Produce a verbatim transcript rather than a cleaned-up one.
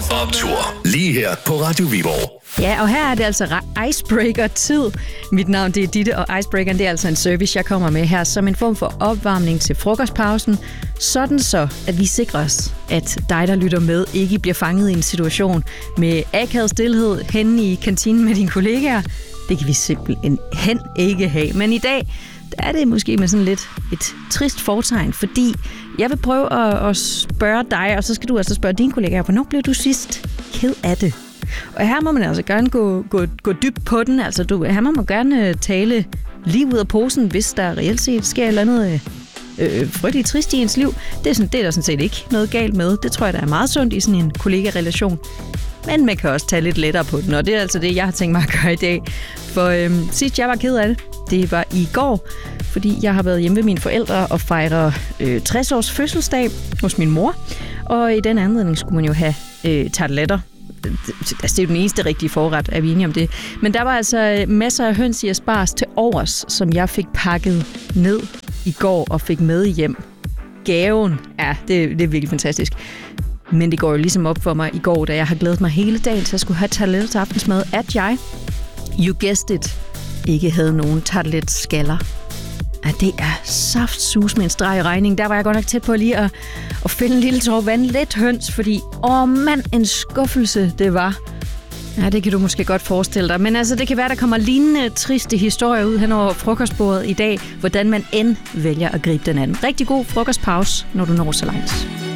Optur. Lige her på Radio Viborg. Ja, og her er det altså Icebreaker-tid. Mit navn det er Ditte, og Icebreakeren det er altså en service, jeg kommer med her som en form for opvarmning til frokostpausen. Sådan så, at vi sikrer os, at dig, der lytter med, ikke bliver fanget i en situation med akavet stilhed henne i kantinen med dine kollegaer. Det kan vi simpelthen ikke have. Men i dag, der er det måske med sådan lidt et trist fortegn, fordi jeg vil prøve at, at spørge dig, og så skal du altså spørge dine kollegaer, hvornår blev du sidst ked af det? Og her må man altså gerne gå, gå, gå dybt på den. Altså, du, her må man gerne tale lige ud af posen, hvis der reelt set sker et eller andet øh, frygteligt trist i ens liv. Det er, sådan, det er der sådan set ikke noget galt med. Det tror jeg, der er meget sundt i sådan en kollega-relation. Men man kan også tage lidt lettere på den, og det er altså det, jeg har tænkt mig at gøre i dag. For øhm, sidst jeg var ked af det, det var i går, fordi jeg har været hjemme ved mine forældre og fejrer øh, tres års fødselsdag hos min mor. Og i den anledning skulle man jo have øh, tarteletter. Altså, det er jo den eneste rigtige forret, er vi enige om det. Men der var altså masser af høns i asparges til overs, som jeg fik pakket ned i går og fik med hjem. Gaven, ja, det, det er virkelig fantastisk. Men det går jo ligesom op for mig i går, da jeg har glædet mig hele dagen til at skulle have tarteletter til aftensmad, at jeg, you guessed it, ikke havde nogen tarteletskaller. Ja, det er saftsus med en streg i regningen. Der var jeg godt nok tæt på lige at, at finde en lille tår vand lidt høns, fordi åh mand, en skuffelse det var. Ja, det kan du måske godt forestille dig. Men altså, det kan være, der kommer lignende triste historier ud hen over frokostbordet i dag, hvordan man end vælger at gribe den anden. Rigtig god frokostpause, når du når så langt.